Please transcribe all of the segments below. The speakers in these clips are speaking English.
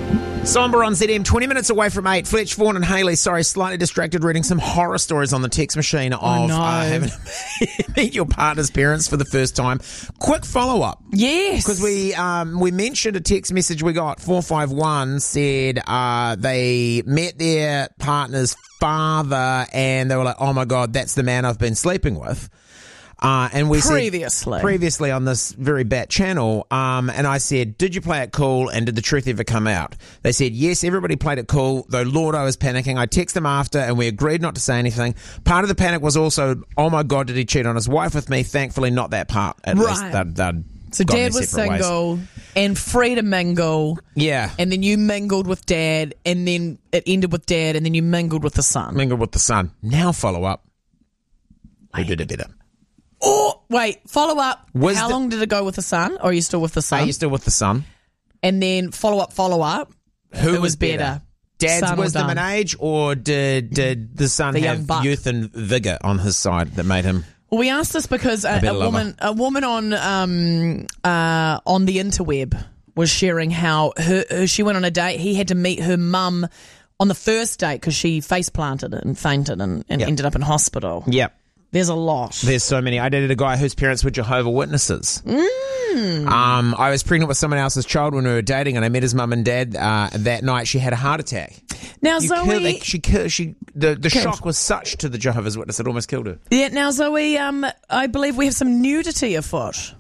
Somber on ZM, 20 minutes away from 8. Fletch, Vaughan and Hayley, slightly distracted reading some horror stories on the text machine of having to meet your partner's parents for the first time. Quick follow-up. Yes. Because we mentioned a text message we got, 451, said they met their partner's father and they were like, oh my God, that's the man I've been sleeping with. And we previously on this very bat channel, and I said, did you play it cool and did the truth ever come out? They said, yes, everybody played it cool, though Lord, I was panicking. I texted them after and we agreed not to say anything. Part of the panic was also, oh my God, did he cheat on his wife with me? Thankfully, not that part. At least so Dad was single and free to mingle. Yeah. And then you mingled with Dad and then it ended with Dad and then you mingled with the son. Now follow up. Who did it better? Oh, wait, follow up. How long did it go with the son? Or are you still with the son? Are you still with the son? And then follow up. Who was better? Dad's son wisdom and age, or did the son have youth and vigour on his side that made him? Well, we asked this because a woman on the interweb was sharing how she went on a date. He had to meet her mum on the first date because she face planted and fainted and ended up in hospital. Yep. There's a lot. There's so many. I dated a guy whose parents were Jehovah's Witnesses. I was pregnant with someone else's child when we were dating, and I met his mum and dad that night. She had a heart attack. Now, Zoe, the shock was such to the Jehovah's Witness it almost killed her. Yeah. Now, Zoe, I believe we have some nudity afoot.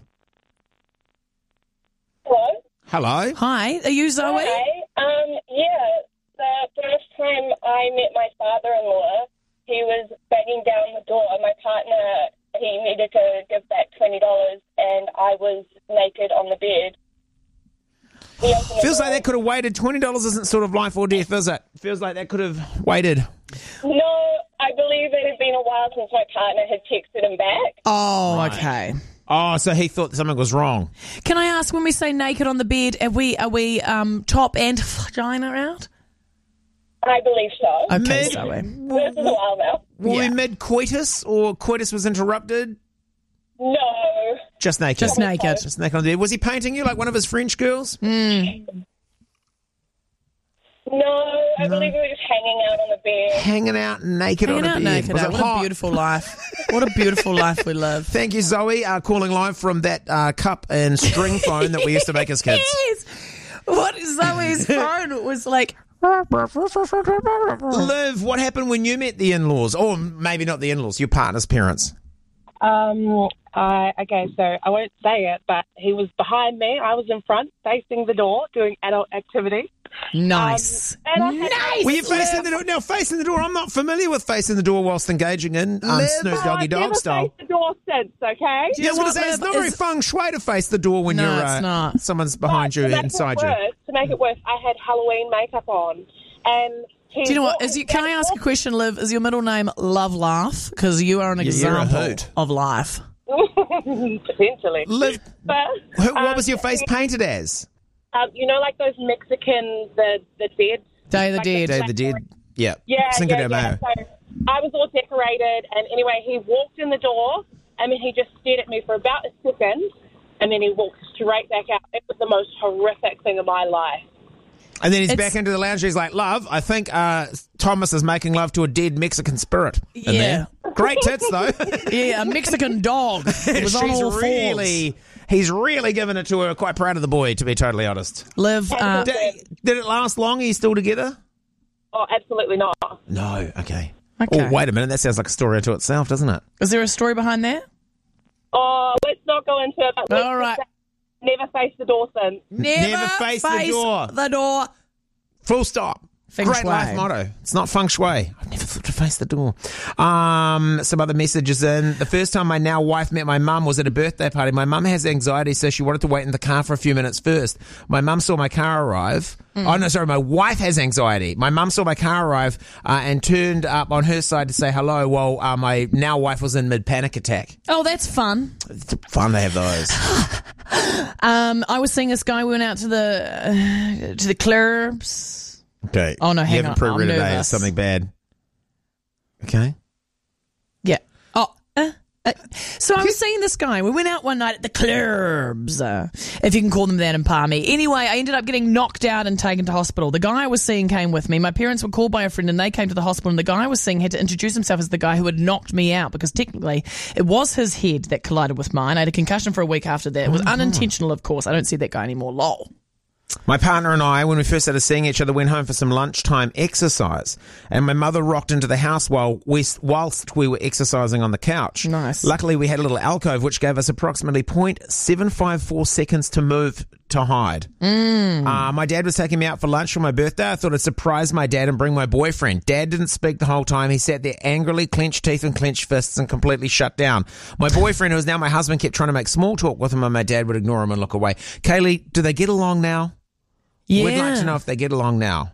Hello? Hi. Are you Zoe? Hi. The first time I met my father-in-law, he was banging down the door. My partner, he needed to give back $20, and I was naked on the bed. Feels like that could have waited. $20 isn't sort of life or death, is it? Feels like that could have waited. No, I believe it had been a while since my partner had texted him back. Oh, right. Okay. Oh, so he thought something was wrong. Can I ask, when we say naked on the bed, are we top and vagina out? I believe so. Okay, Zoe. This is a while now. Were we mid-coitus, or coitus was interrupted? No. Just naked. Just naked on the bed. Was he painting you like one of his French girls? No, I believe we were just hanging out on the bed. Hanging out naked on a bed. Was it what hot? A beautiful life. What a beautiful life we live. Thank you, Zoe, calling live from that cup and string phone that we used to make as kids. Yes. What Zoe's phone was like... Liv, what happened when you met the in-laws? Or maybe not the in-laws, your partner's parents. Okay, so I won't say it, but he was behind me. I was in front, facing the door, doing adult activity. Nice. Were you facing the door? Now, facing the door, I'm not familiar with facing the door whilst engaging in Snoop Doggy Dog style. Faced the door since, okay? Yeah, I was going to say, it's not very feng shui to face the door when it's not. Someone's behind you, inside you. To make it worse, I had Halloween makeup on, and do you know what? Can I ask a question, Liv? Is your middle name Love Laugh? Because you are an example of life. Potentially. Liv, what was your face painted as? You know, like those Mexican, the dead. Day of the Dead. Day of the Dead. Yeah. So I was all decorated, and anyway, he walked in the door, and then he just stared at me for about a second, and then he walked straight back out. It was the most horrific thing of my life. And then he's back into the lounge. He's like, love, I think Thomas is making love to a dead Mexican spirit in there. Great tits, though. Yeah, a Mexican dog. It was on all fours. He's really given it to her. Quite proud of the boy, to be totally honest. Liv, did it last long? Are you still together? Oh, absolutely not. No, okay. Oh, wait a minute. That sounds like a story unto itself, doesn't it? Is there a story behind that? Oh, let's not go into it. All right. Never faced the door since. Never face the door. Full stop. Great life motto. It's not feng shui. I've never thought to face the door. Some other messages in. The first time my now wife met my mum was at a birthday party. My mum has anxiety, so she wanted to wait in the car for a few minutes first. My mum saw my car arrive. Oh, no, sorry. My wife has anxiety. My mum saw my car arrive and turned up on her side to say hello while my now wife was in mid-panic attack. Oh, that's fun. It's fun to have those. I was seeing this guy. We went out to the clubs. Okay. Oh, no, hang on. You haven't pre-read today. It's something bad. Okay. Yeah. Oh, So I was seeing this guy. We went out one night at the clubs, if you can call them that in Palmy. Anyway, I ended up getting knocked out and taken to hospital. The guy I was seeing came with me. My parents were called by a friend and they came to the hospital, and the guy I was seeing had to introduce himself as the guy who had knocked me out, because technically it was his head that collided with mine. I had a concussion for a week after that. It was unintentional, of course. I don't see that guy anymore. Lol. My partner and I, when we first started seeing each other, went home for some lunchtime exercise, and my mother rocked into the house whilst we were exercising on the couch. Nice. Luckily, we had a little alcove which gave us approximately 0.754 seconds to move to hide. My dad was taking me out for lunch for my birthday. I thought I'd surprise my dad and bring my boyfriend. Dad didn't speak the whole time. He sat there angrily, clenched teeth and clenched fists, and completely shut down. My boyfriend, who is now my husband, kept trying to make small talk with him, and my dad would ignore him and look away. Kaylee, do they get along now? Yeah. We'd like to know if they get along now.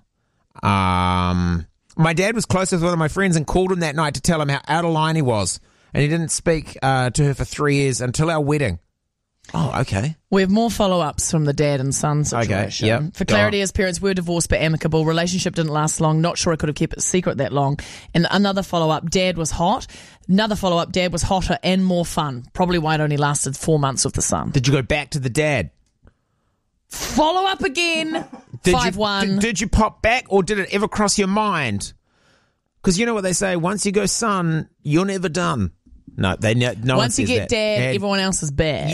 My dad was close with one of my friends and called him that night to tell him how out of line he was. And he didn't speak to her for 3 years until our wedding. Oh, okay. We have more follow-ups from the dad and son situation. Okay, yep. For clarity, as parents were divorced but amicable. Relationship didn't last long. Not sure I could have kept it secret that long. And another follow-up, dad was hot. Another follow-up, dad was hotter and more fun. Probably why it only lasted 4 months with the son. Did you go back to the dad? Follow up again. 5-1. Did you pop back, or did it ever cross your mind? Because you know what they say, once you go son, you're never done. No, no. Once you get that. dad, everyone else is bad.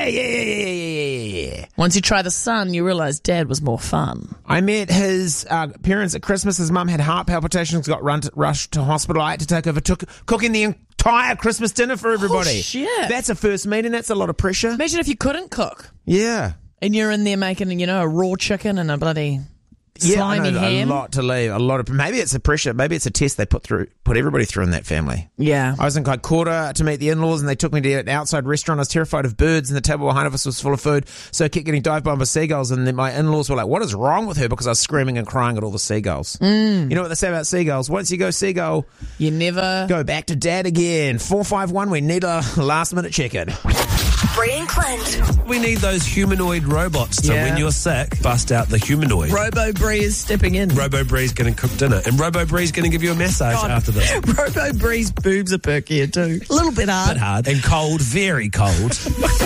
Yeah. Once you try the son, you realise dad was more fun. I met his parents at Christmas. His mum had heart palpitations, got rushed to hospital. I had to take over cooking the entire Christmas dinner for everybody. Oh, shit. That's a first meeting. That's a lot of pressure. Imagine if you couldn't cook. Yeah. And you're in there making, a raw chicken and a bloody slimy ham. A lot to leave. Maybe it's a pressure. Maybe it's a test they put everybody through in that family. Yeah. I was in Kaikoura to meet the in-laws, and they took me to an outside restaurant. I was terrified of birds, and the table behind us was full of food, so I kept getting dived by seagulls. And then my in-laws were like, "What is wrong with her?" Because I was screaming and crying at all the seagulls. You know what they say about seagulls? Once you go seagull, you never go back to dad again. 451. We need a last-minute check-in. Bree and Clint. We need those humanoid robots. So when you're sick, bust out the humanoid. Robo Bree is stepping in. Robo Bree's going to cook dinner. And Robo Bree's going to give you a massage after this. Robo Bree's boobs are perkier too. A little bit hard. Bit hard. And cold, very cold.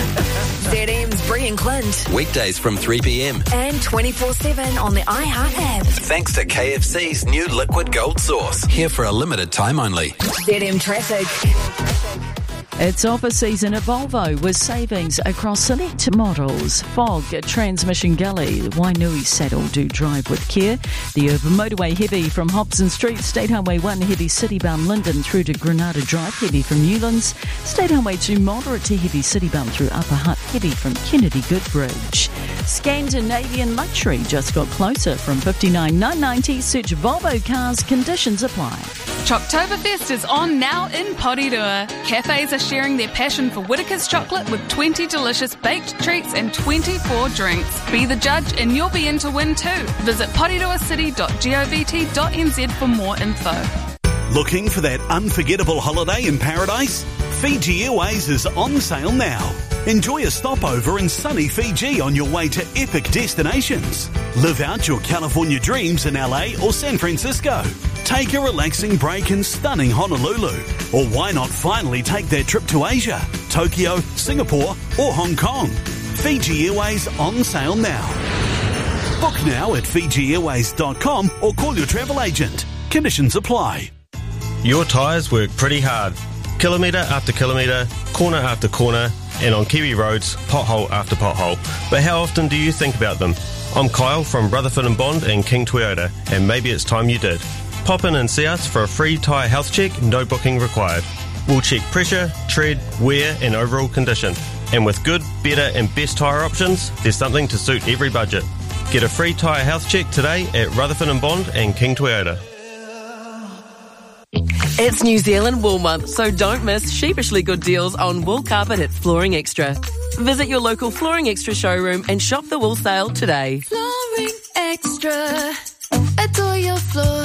ZM's Bree and Clint. Weekdays from 3 p.m. And 24/7 on the iHeart app. Thanks to KFC's new Liquid Gold Sauce. Here for a limited time only. ZM Traffic. It's offer season at Volvo with savings across select models. Fog at Transmission Gully, Wainui Saddle do drive with care. The Urban Motorway heavy from Hobson Street, State Highway 1 heavy citybound Linden through to Granada Drive heavy from Newlands. State Highway 2 moderate to heavy citybound through Upper Hutt heavy from Kennedy Goodbridge. Scandinavian luxury just got closer from 59,990. Search Volvo cars, conditions apply. Choctoberfest is on now in Porirua. Cafes are sharing their passion for Whittaker's chocolate with 20 delicious baked treats and 24 drinks. Be the judge and you'll be in to win too. Visit poriruacity.govt.nz for more info. Looking for that unforgettable holiday in paradise? Fiji Airways is on sale now. Enjoy a stopover in sunny Fiji on your way to epic destinations. Live out your California dreams in LA or San Francisco. Take a relaxing break in stunning Honolulu. Or why not finally take that trip to Asia, Tokyo, Singapore or Hong Kong? Fiji Airways on sale now. Book now at FijiAirways.com or call your travel agent. Conditions apply. Your tyres work pretty hard. Kilometre after kilometre, corner after corner, and on Kiwi roads, pothole after pothole. But how often do you think about them? I'm Kyle from Rutherford and Bond and King Toyota, and maybe it's time you did. Pop in and see us for a free tyre health check, no booking required. We'll check pressure, tread, wear and overall condition. And with good, better and best tyre options, there's something to suit every budget. Get a free tyre health check today at Rutherford and Bond and King Toyota. It's New Zealand Wool Month, so don't miss sheepishly good deals on wool carpet at Flooring Extra. Visit your local Flooring Extra showroom and shop the wool sale today. Flooring Extra, adore your floor.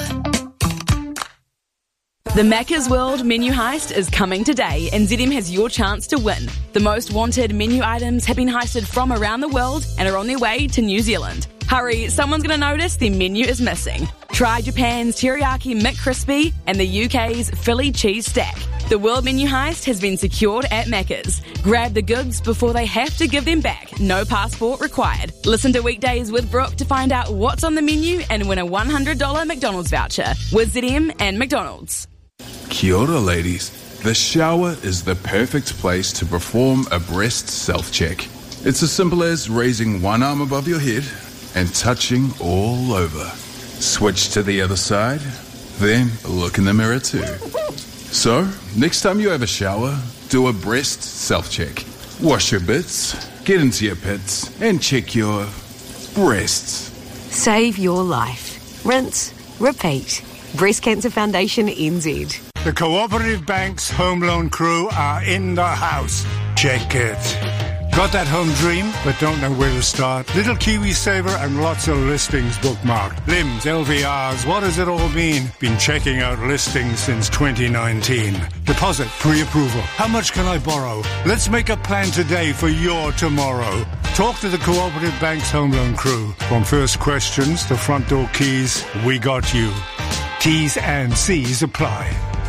The Macca's World Menu Heist is coming today, and ZM has your chance to win. The most wanted menu items have been heisted from around the world and are on their way to New Zealand. Hurry, someone's going to notice their menu is missing. Try Japan's Teriyaki McCrispy and the UK's Philly Cheese Stack. The World Menu Heist has been secured at Macca's. Grab the goods before they have to give them back. No passport required. Listen to Weekdays with Brooke to find out what's on the menu and win a $100 McDonald's voucher with ZM and McDonald's. Kia ora, ladies. The shower is the perfect place to perform a breast self-check. It's as simple as raising one arm above your head and touching all over. Switch to the other side, then look in the mirror too. So, next time you have a shower, do a breast self-check. Wash your bits, get into your pits, and check your breasts. Save your life. Rinse, repeat. Breast Cancer Foundation NZ. The Cooperative Bank's home loan crew are in the house. Check it. Got that home dream, but don't know where to start? Little Kiwi Saver and lots of listings bookmarked. Limbs, LVRs, what does it all mean? Been checking out listings since 2019. Deposit, pre-approval. How much can I borrow? Let's make a plan today for your tomorrow. Talk to the Cooperative Bank's home loan crew. From first questions to front door keys, we got you. T's and C's apply.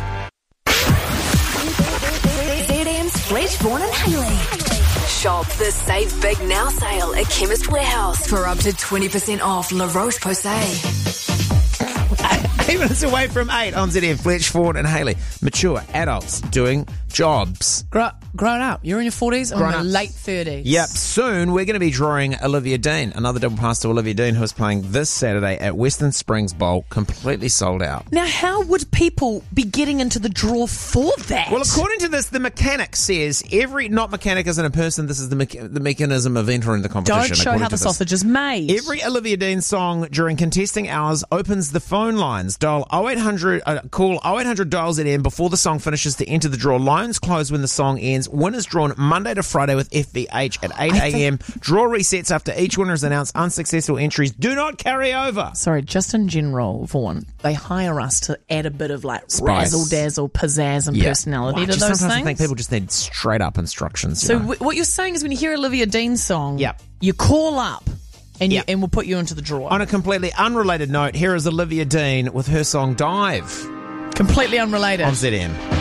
ZM's Fletch, Vaughan and Hayley. Shop the Save Big Now sale at Chemist Warehouse for up to 20% off La Roche-Posay. 8 minutes away from 8 on ZM, Fletch, Vaughan and Hayley. Mature adults doing jobs. Grown up. You're in your 40s or in your late 30s. Yep. Soon we're going to be drawing Olivia Dean. Another double pass to Olivia Dean, who is playing this Saturday at Western Springs Bowl, completely sold out. Now, how would people be getting into the draw for that? Well, according to this, the mechanic says not mechanic isn't a person, this is the mechanism of entering the competition. Don't show how the sausage is made. Every Olivia Dean song during contesting hours opens the phone lines. Dial 0800, call 0800 dial ZM before the song finishes to enter the draw. Lines close when the song ends. Winners drawn Monday to Friday with FVH at 8 a.m. Draw resets after each winner is announced. Unsuccessful entries do not carry over. Sorry, just in general, Vaughan, they hire us to add a bit of like Spice. razzle-dazzle, pizzazz and personality to those sometimes things. I think people just need straight up instructions. So what you're saying is when you hear Olivia Dean's song, Yep. you call up and and we'll put you into the draw. On a completely unrelated note, here is Olivia Dean with her song Dive. Completely unrelated. On ZM.